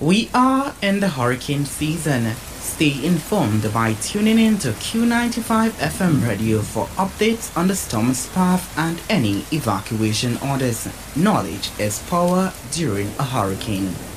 We are in the hurricane season. Stay informed by tuning in to Q95 FM radio for updates on the storm's path and any evacuation orders. Knowledge is power during a hurricane.